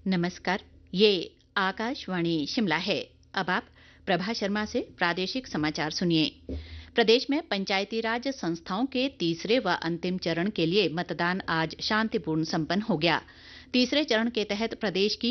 नमस्कार। ये आकाशवाणी शिमला है। अब आप प्रभा शर्मा से प्रादेशिक समाचार सुनिए। प्रदेश में पंचायती राज संस्थाओं के तीसरे व अंतिम चरण के लिए मतदान आज शांतिपूर्ण संपन्न हो गया। तीसरे चरण के तहत प्रदेश की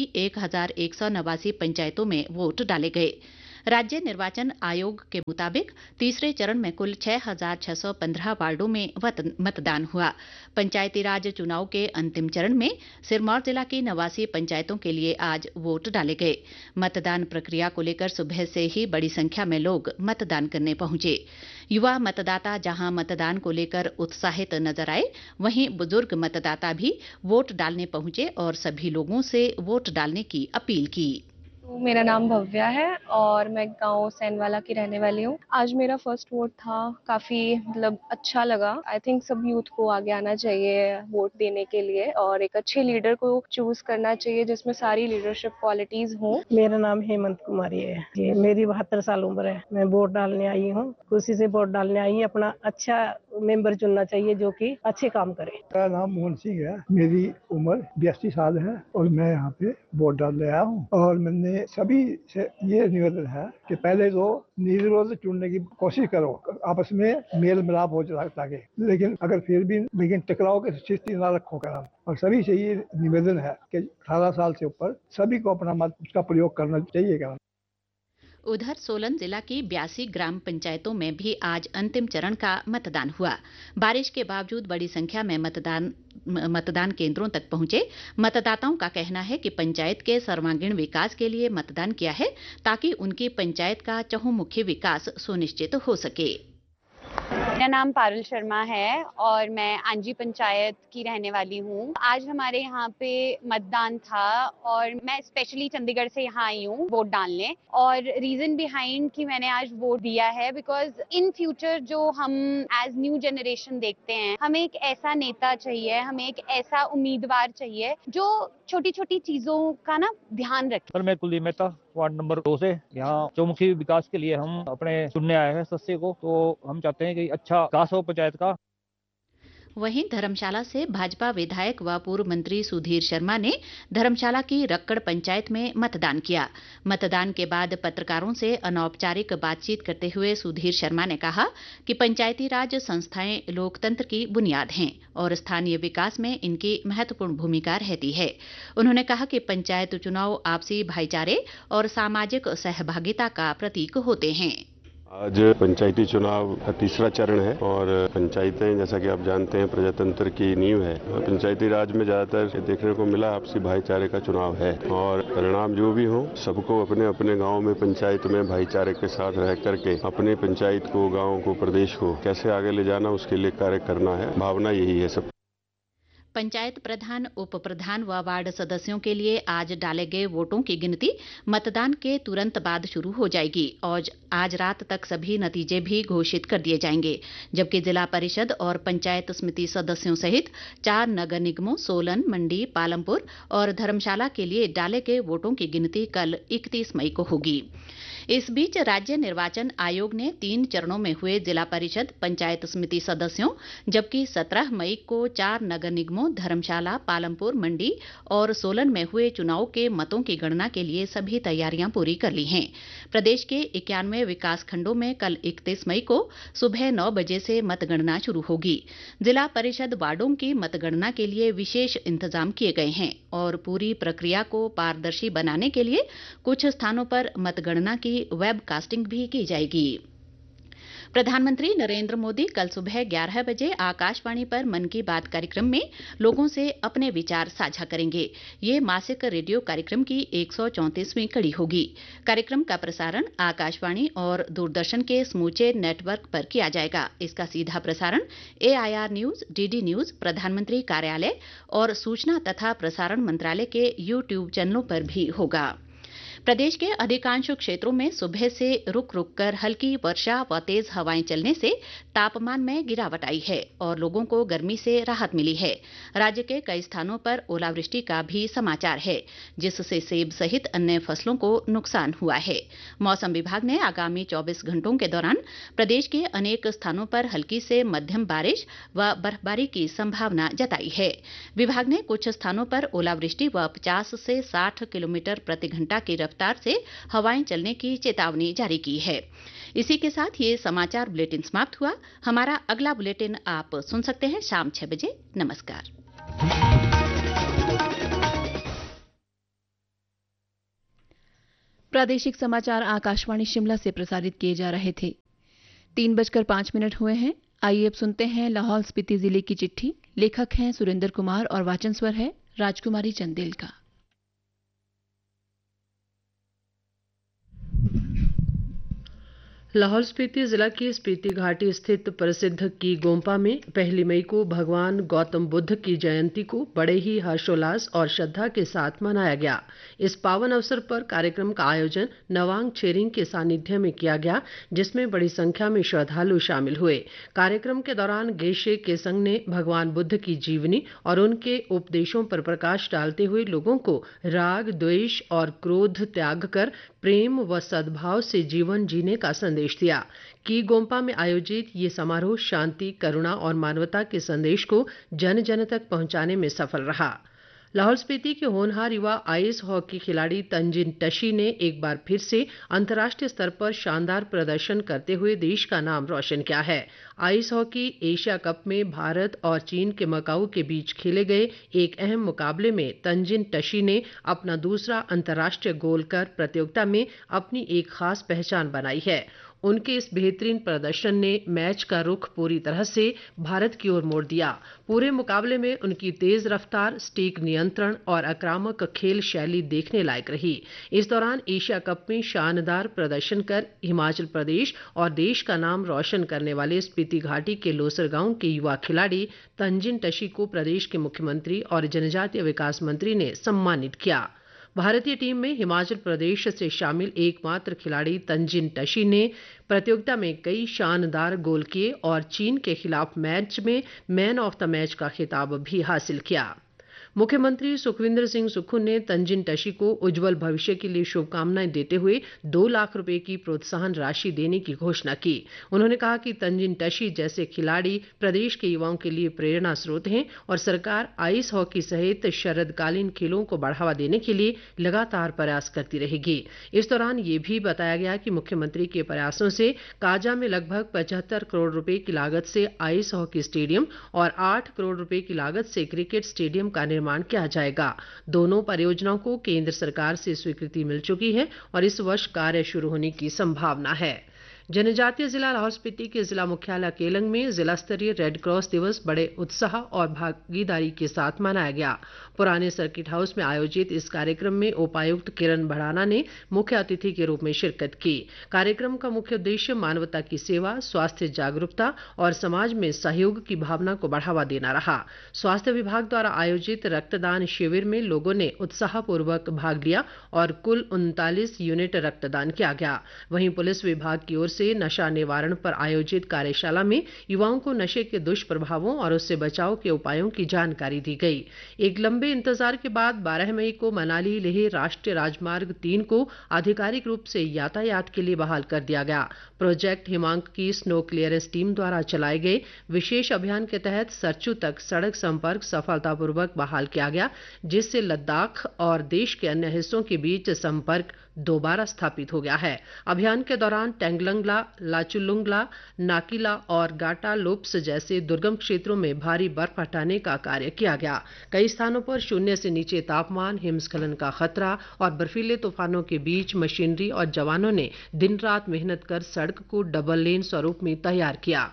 1189 पंचायतों में वोट डाले गए। राज्य निर्वाचन आयोग के मुताबिक तीसरे चरण में कुल 6,615 वार्डों में मतदान हुआ। पंचायती राज चुनाव के अंतिम चरण में सिरमौर जिला की 89 पंचायतों के लिए आज वोट डाले गए। मतदान प्रक्रिया को लेकर सुबह से ही बड़ी संख्या में लोग मतदान करने पहुंचे। युवा मतदाता जहां मतदान को लेकर उत्साहित नजर आए, वहीं बुजुर्ग मतदाता भी वोट डालने पहुंचे और सभी लोगों से वोट डालने की अपील की। तो मेरा नाम भव्या है और मैं गांव सैनवाला की रहने वाली हूँ। आज मेरा फर्स्ट वोट था, काफी अच्छा लगा। आई थिंक सब यूथ को आगे आना चाहिए वोट देने के लिए और एक अच्छे लीडर को चूज करना चाहिए जिसमें सारी लीडरशिप क्वालिटीज हों। मेरा नाम हेमंत कुमारी है। ये मेरी 72 साल उम्र है। मैं वोट डालने आई हूँ, खुशी से वोट डालने आई हूँ। अपना अच्छा मेंबर चुनना चाहिए जो कि अच्छे काम करे। मेरा नाम मोहन सिंह है। मेरी उम्र 82 साल है और मैं यहाँ पे वोट डालने आया हूँ और मैंने सभी से ये निवेदन है कि पहले तो निर्विरोध चुनने की कोशिश करो, आपस में मेल मिलाप हो ताकि, लेकिन अगर फिर भी टकराव की स्थिति ना रखो करम। और सभी से ये निवेदन है कि 18 साल से ऊपर सभी को अपना मत उसका प्रयोग करना चाहिए करम। उधर सोलन जिला की 82 ग्राम पंचायतों में भी आज अंतिम चरण का मतदान हुआ। बारिश के बावजूद बड़ी संख्या में मतदान केंद्रों तक पहुंचे मतदाताओं का कहना है कि पंचायत के सर्वांगीण विकास के लिए मतदान किया है ताकि उनकी पंचायत का चहुमुखी विकास सुनिश्चित हो सके। मेरा नाम पारुल शर्मा है और मैं आंजी पंचायत की रहने वाली हूँ। आज हमारे यहाँ पे मतदान था और मैं स्पेशली चंडीगढ़ से यहाँ आई हूँ वोट डालने। और रीजन बिहाइंड कि मैंने आज वोट दिया है बिकॉज इन फ्यूचर जो हम एज न्यू जनरेशन देखते हैं, हमें एक ऐसा नेता चाहिए, हमें एक ऐसा उम्मीदवार चाहिए जो छोटी छोटी चीजों का ना ध्यान रखे। पर मैं कुलदीप मेहता वार्ड नंबर 2 से यहाँ चौमुखी विकास के लिए हम अपने चुनने आए हैं सदस्य को। तो हम चाहते हैं कि अच्छा विकास हो पंचायत का। वहीं धर्मशाला से भाजपा विधायक व पूर्व मंत्री सुधीर शर्मा ने धर्मशाला की रक्कड़ पंचायत में मतदान किया। मतदान के बाद पत्रकारों से अनौपचारिक बातचीत करते हुए सुधीर शर्मा ने कहा कि पंचायती राज संस्थाएं लोकतंत्र की बुनियाद हैं और स्थानीय विकास में इनकी महत्वपूर्ण भूमिका रहती है। उन्होंने कहा कि पंचायत चुनाव आपसी भाईचारे और सामाजिक सहभागिता का प्रतीक होते हैं। आज पंचायती चुनाव का तीसरा चरण है और पंचायतें जैसा कि आप जानते हैं प्रजातंत्र की नींव है। पंचायती राज में ज्यादातर देखने को मिला आपसी भाईचारे का चुनाव है और परिणाम जो भी हो सबको अपने अपने गांव में पंचायत में भाईचारे के साथ रह करके अपने पंचायत को, गांव को, प्रदेश को कैसे आगे ले जाना उसके लिए कार्य करना है। भावना यही है सब। पंचायत प्रधान, उप प्रधान व वार्ड सदस्यों के लिए आज डाले गए वोटों की गिनती मतदान के तुरंत बाद शुरू हो जाएगी और आज रात तक सभी नतीजे भी घोषित कर दिए जाएंगे। जबकि जिला परिषद और पंचायत समिति सदस्यों सहित 4 नगर निगमों सोलन, मंडी, पालमपुर और धर्मशाला के लिए डाले गए वोटों की गिनती कल 31 मई को होगी। इस बीच राज्य निर्वाचन आयोग ने 3 चरणों में हुए जिला परिषद, पंचायत समिति सदस्यों जबकि 17 मई को 4 नगर निगमों धर्मशाला, पालमपुर, मंडी और सोलन में हुए चुनाव के मतों की गणना के लिए सभी तैयारियां पूरी कर ली हैं। प्रदेश के 91 विकास खंडों में कल 31 मई को सुबह 9 बजे से मतगणना शुरू होगी। जिला परिषद वार्डों की मतगणना के लिए विशेष इंतजाम किए गए हैं और पूरी प्रक्रिया को पारदर्शी बनाने के लिए कुछ स्थानों पर मतगणना की वेबकास्टिंग भी की जाएगी। प्रधानमंत्री नरेंद्र मोदी कल सुबह 11 बजे आकाशवाणी पर मन की बात कार्यक्रम में लोगों से अपने विचार साझा करेंगे। ये मासिक रेडियो कार्यक्रम की 134वीं कड़ी होगी। कार्यक्रम का प्रसारण आकाशवाणी और दूरदर्शन के समूचे नेटवर्क पर किया जाएगा। इसका सीधा प्रसारण AIR न्यूज, DD न्यूज, प्रधानमंत्री कार्यालय और सूचना तथा प्रसारण मंत्रालय के YouTube चैनलों पर भी होगा। प्रदेश के अधिकांश क्षेत्रों में सुबह से रुक रुक कर हल्की वर्षा व तेज हवाएं चलने से तापमान में गिरावट आई है और लोगों को गर्मी से राहत मिली है। राज्य के कई स्थानों पर ओलावृष्टि का भी समाचार है, जिससे सेब सहित अन्य फसलों को नुकसान हुआ है। मौसम विभाग ने आगामी 24 घंटों के दौरान प्रदेश के अनेक स्थानों पर हल्की से मध्यम बारिश व बर्फबारी की संभावना जताई है। विभाग ने कुछ स्थानों पर ओलावृष्टि व 50 से 60 किलोमीटर प्रति घंटा की रफ्तार से हवाएं चलने की चेतावनी जारी की है। इसी के साथ ये समाचार बुलेटिन समाप्त हुआ। हमारा अगला बुलेटिन आप सुन सकते हैं शाम 6 बजे। नमस्कार। प्रादेशिक समाचार आकाशवाणी शिमला से प्रसारित किए जा रहे थे। 3:05 हुए हैं। आइए अब सुनते हैं लाहौल स्पीति जिले की चिट्ठी। लेखक हैं सुरेंद्र कुमार और वाचन स्वर है राजकुमारी चंदेल का। लाहौल स्पीति जिला की स्पीति घाटी स्थित प्रसिद्ध की गोम्पा में 1 मई को भगवान गौतम बुद्ध की जयंती को बड़े ही हर्षोल्लास और श्रद्धा के साथ मनाया गया। इस पावन अवसर पर कार्यक्रम का आयोजन नवांग छेरिंग के सानिध्य में किया गया, जिसमें बड़ी संख्या में श्रद्धालु शामिल हुए। कार्यक्रम के दौरान गेशे केसंग ने भगवान बुद्ध की जीवनी और उनके उपदेशों पर प्रकाश डालते हुए लोगों को राग, द्वेष और क्रोध त्याग कर प्रेम व सद्भाव से जीवन जीने का संदेश दिया। की गोम्पा में आयोजित ये समारोह शांति, करुणा और मानवता के संदेश को जन जन तक पहुंचाने में सफल रहा। लाहौल स्पीति के होनहार युवा आइस हॉकी खिलाड़ी तंजिन टशी ने एक बार फिर से अंतर्राष्ट्रीय स्तर पर शानदार प्रदर्शन करते हुए देश का नाम रोशन किया है। आइस हॉकी एशिया कप में भारत और चीन के मकाऊ के बीच खेले गए एक अहम मुकाबले में तंजिन टशी ने अपना दूसरा अंतर्राष्ट्रीय गोल कर प्रतियोगिता में अपनी एक खास पहचान बनाई है। उनके इस बेहतरीन प्रदर्शन ने मैच का रुख पूरी तरह से भारत की ओर मोड़ दिया। पूरे मुकाबले में उनकी तेज रफ्तार, स्टिक नियंत्रण और आक्रामक खेल शैली देखने लायक रही। इस दौरान एशिया कप में शानदार प्रदर्शन कर हिमाचल प्रदेश और देश का नाम रोशन करने वाले स्पीति घाटी के लोसर गांव के युवा खिलाड़ी तंजिन टशी को प्रदेश के मुख्यमंत्री और जनजातीय विकास मंत्री ने सम्मानित किया। भारतीय टीम में हिमाचल प्रदेश से शामिल एकमात्र खिलाड़ी तंजिन टशी ने प्रतियोगिता में कई शानदार गोल किए और चीन के खिलाफ मैच में मैन ऑफ द मैच का खिताब भी हासिल किया। मुख्यमंत्री सुखविंदर सिंह सुक्खू ने तंजिन टशी को उज्जवल भविष्य के लिए शुभकामनाएं देते हुए 2 लाख रुपए की प्रोत्साहन राशि देने की घोषणा की। उन्होंने कहा कि तंजिन टशी जैसे खिलाड़ी प्रदेश के युवाओं के लिए प्रेरणा स्रोत हैं और सरकार आइस हॉकी सहित शरदकालीन खेलों को बढ़ावा देने के लिए लगातार प्रयास करती रहेगी। इस दौरान ये भी बताया गया कि मुख्यमंत्री के प्रयासों से काजा में लगभग 75 करोड़ रुपए की लागत से आइस हॉकी स्टेडियम और 8 करोड़ रुपए की लागत से क्रिकेट स्टेडियम का निर्माण किया जाएगा। दोनों परियोजनाओं को केंद्र सरकार से स्वीकृति मिल चुकी है और इस वर्ष कार्य शुरू होने की संभावना है। जनजातीय जिला लाहौल स्पीति के जिला मुख्यालय केलंग में जिला स्तरीय रेड क्रॉस दिवस बड़े उत्साह और भागीदारी के साथ मनाया गया। पुराने सर्किट हाउस में आयोजित इस कार्यक्रम में उपायुक्त किरण भड़ाना ने मुख्य अतिथि के रूप में शिरकत की। कार्यक्रम का मुख्य उद्देश्य मानवता की सेवा, स्वास्थ्य जागरूकता और समाज में सहयोग की भावना को बढ़ावा देना रहा। स्वास्थ्य विभाग द्वारा आयोजित रक्तदान शिविर में लोगों ने उत्साहपूर्वक भाग लिया और कुल 39 यूनिट रक्तदान किया गया। वहीं पुलिस विभाग की ओर से नशा निवारण पर आयोजित कार्यशाला में युवाओं को नशे के दुष्प्रभावों और उससे बचाव के उपायों की जानकारी दी गई। एक लंबे इंतजार के बाद 12 मई को मनाली लेह राष्ट्रीय राजमार्ग 3 को आधिकारिक रूप से यातायात के लिए बहाल कर दिया गया। प्रोजेक्ट हिमांक की स्नो क्लियरेंस टीम द्वारा चलाए गए विशेष अभियान के तहत सरचू तक सड़क संपर्क सफलतापूर्वक बहाल किया गया, जिससे लद्दाख और देश के अन्य हिस्सों के बीच संपर्क दोबारा स्थापित हो गया है। अभियान के दौरान टेंगलंगला, लाचुलुंगला, नाकिला और गाटा लोप्स जैसे दुर्गम क्षेत्रों में भारी बर्फ हटाने का कार्य किया गया। कई स्थानों पर 0 से नीचे तापमान, हिमस्खलन का खतरा और बर्फीले तूफानों के बीच मशीनरी और जवानों ने दिन रात मेहनत कर सड़क को डबल लेन स्वरूप में तैयार किया।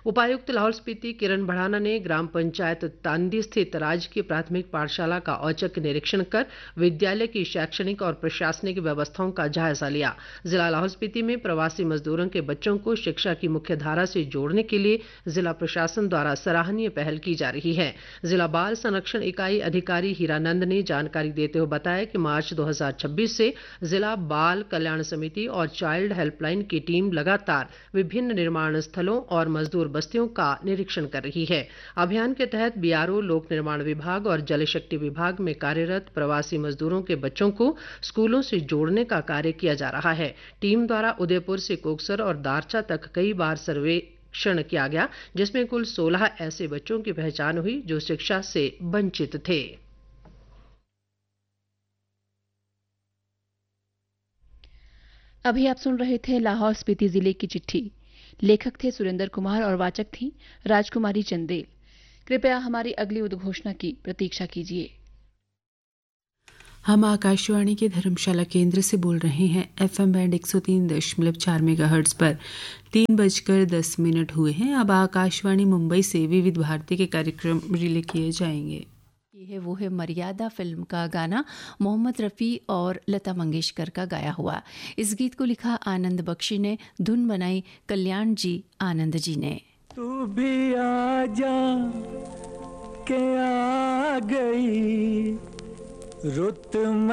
उपायुक्त लाहौल स्पीति किरण बढ़ाना ने ग्राम पंचायत तांदी स्थित राजकीय प्राथमिक पाठशाला का औचक निरीक्षण कर विद्यालय की शैक्षणिक और प्रशासनिक व्यवस्थाओं का जायजा लिया। जिला लाहौल स्पीति में प्रवासी मजदूरों के बच्चों को शिक्षा की मुख्य धारा से जोड़ने के लिए जिला प्रशासन द्वारा सराहनीय पहल की जा रही है। जिला बाल संरक्षण इकाई अधिकारी हीरानंद ने जानकारी देते हुए बताया कि मार्च 2026 से जिला बाल कल्याण समिति और चाइल्ड हेल्पलाइन की टीम लगातार विभिन्न निर्माण स्थलों और मजदूर बस्तियों का निरीक्षण कर रही है। अभियान के तहत बीआरओ, लोक निर्माण विभाग और जल शक्ति विभाग में कार्यरत प्रवासी मजदूरों के बच्चों को स्कूलों से जोड़ने का कार्य किया जा रहा है। टीम द्वारा उदयपुर से कोकसर और दारचा तक कई बार सर्वेक्षण किया गया, जिसमें कुल 16 ऐसे बच्चों की पहचान हुई जो शिक्षा से वंचित थे। अभी आप सुन रहे थे लाहौल स्पीति जिले की चिट्ठी। लेखक थे सुरेंद्र कुमार और वाचक थी राजकुमारी चंदेल। कृपया हमारी अगली उद्घोषणा की प्रतीक्षा कीजिए। हम आकाशवाणी के धर्मशाला केंद्र से बोल रहे हैं। एफएम बैंड 103.4 मेगाहर्ट्ज पर 3:10 हुए हैं। अब आकाशवाणी मुंबई से विविध भारती के कार्यक्रम रिले किए जाएंगे। ये है वो है मर्यादा फिल्म का गाना, मोहम्मद रफ़ी और लता मंगेशकर का गाया हुआ। इस गीत को लिखा आनंद बख्शी ने, धुन बनाई कल्याण जी आनंद जी ने। तू भी आ जा के आ गई रुत